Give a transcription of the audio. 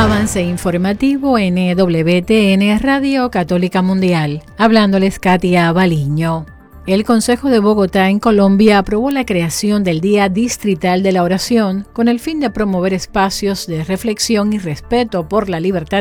Avance informativo en EWTN Radio Católica Mundial. Hablándoles Katia Baliño. El Consejo de Bogotá en Colombia aprobó la creación del Día Distrital de la Oración con el fin de promover espacios de reflexión y respeto por la libertad